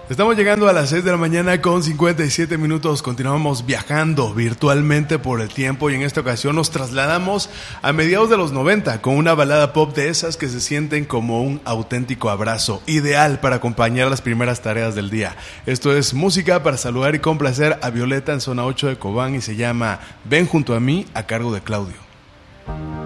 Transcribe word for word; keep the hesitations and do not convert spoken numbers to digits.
Estamos llegando a las seis de la mañana con cincuenta y siete minutos. Continuamos viajando virtualmente por el tiempo y en esta ocasión nos trasladamos a mediados de los noventa con una balada pop de esas que se sienten como un auténtico abrazo, ideal para acompañar las primeras tareas del día. Esto es música para saludar y complacer a Violeta en zona ocho de Cobán y se llama Ven junto a mí, a cargo de Claudio.